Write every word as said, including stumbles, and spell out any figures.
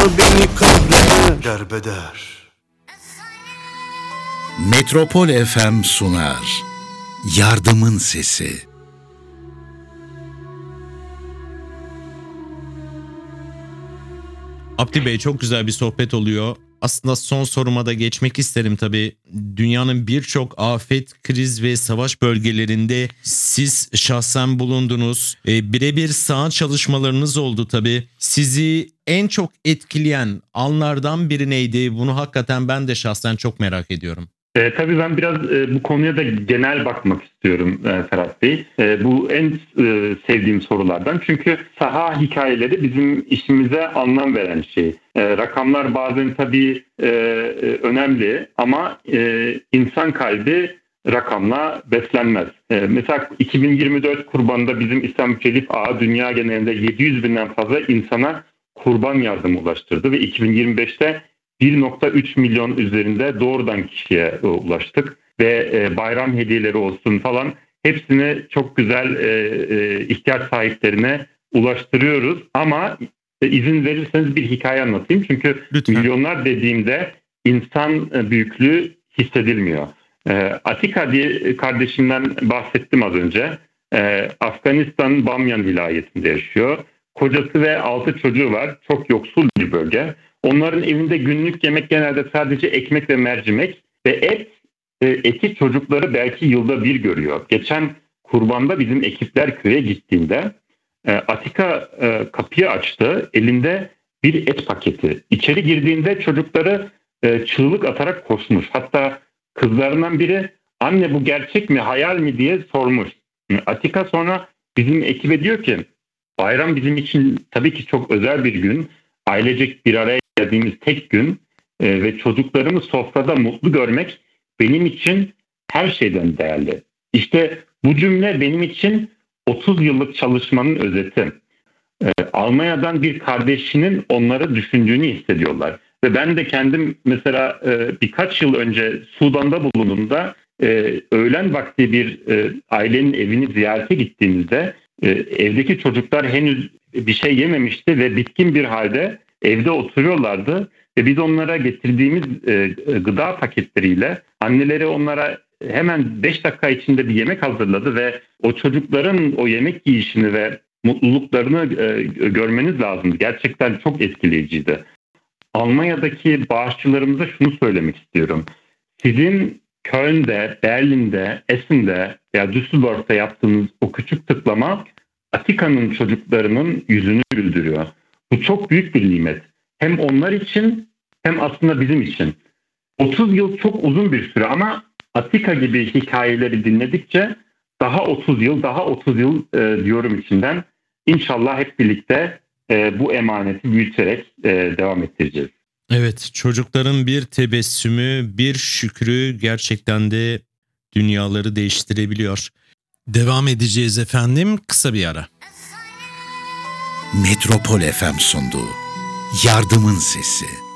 beni kahreder derbeder. Metropol F M sunar. Yardımın Sesi. Abdi Bey, çok güzel bir sohbet oluyor. Aslında son soruma da geçmek isterim tabii. Dünyanın birçok afet, kriz ve savaş bölgelerinde siz şahsen bulundunuz. E, birebir saha çalışmalarınız oldu tabii. Sizi en çok etkileyen anlardan biri neydi? Bunu hakikaten ben de şahsen çok merak ediyorum. E, tabii ben biraz e, bu konuya da genel bakmak istiyorum e, Ferhat Bey. E, bu en e, sevdiğim sorulardan. Çünkü saha hikayeleri bizim işimize anlam veren şey. E, rakamlar bazen tabii e, önemli ama e, insan kalbi rakamla beslenmez. E, mesela iki bin yirmi dört kurbanında bizim İslam Müçellif Ağı dünya genelinde yedi yüz binden fazla insana kurban yardımı ulaştırdı ve iki bin yirmi beşte bir nokta üç milyon üzerinde doğrudan kişiye ulaştık ve bayram hediyeleri olsun falan hepsini çok güzel ihtiyaç sahiplerine ulaştırıyoruz. Ama izin verirseniz bir hikaye anlatayım. Çünkü Lütfen. Milyonlar dediğimde insan büyüklüğü hissedilmiyor. Atika diye kardeşimden bahsettim az önce. Afganistan'ın Bamyan vilayetinde yaşıyor. Kocası ve altı çocuğu var. Çok yoksul bir bölge. Onların evinde günlük yemek genelde sadece ekmek ve mercimek ve et. Eti çocukları belki yılda bir görüyor. Geçen kurbanda bizim ekipler köye gittiğinde Atika kapıyı açtı. Elinde bir et paketi. İçeri girdiğinde çocukları çığlık atarak koşmuş. Hatta kızlarından biri anne bu gerçek mi hayal mi diye sormuş. Atika sonra bizim ekibe diyor ki bayram bizim için tabii ki çok özel bir gün. Ailecek bir araya geldiğimiz tek gün e, ve çocuklarımı sofrada mutlu görmek benim için her şeyden değerli. İşte bu cümle benim için otuz yıllık çalışmanın özeti. E, Almanya'dan bir kardeşinin onları düşündüğünü hissediyorlar. Ve ben de kendim mesela e, birkaç yıl önce Sudan'da bulunduğumda e, öğlen vakti bir e, ailenin evini ziyarete gittiğimizde e, evdeki çocuklar henüz bir şey yememişti ve bitkin bir halde evde oturuyorlardı ve biz onlara getirdiğimiz e, gıda paketleriyle anneleri onlara hemen beş dakika içinde bir yemek hazırladı ve o çocukların o yemek yiyişini ve mutluluklarını e, görmeniz lazımdı. Gerçekten çok etkileyiciydi. Almanya'daki bağışçılarımıza şunu söylemek istiyorum. Sizin Köln'de, Berlin'de, Essen'de veya Düsseldorf'ta yaptığınız o küçük tıklama Atika'nın çocuklarının yüzünü güldürüyor. Bu çok büyük bir nimet. Hem onlar için hem aslında bizim için. otuz yıl çok uzun bir süre ama Atika gibi hikayeleri dinledikçe daha otuz yıl, daha otuz yıl e, diyorum içinden. İnşallah hep birlikte e, bu emaneti büyüterek e, devam ettireceğiz. Evet, çocukların bir tebessümü, bir şükrü gerçekten de dünyaları değiştirebiliyor. Devam edeceğiz efendim, kısa bir ara. Metropol F M sundu. Yardımın Sesi.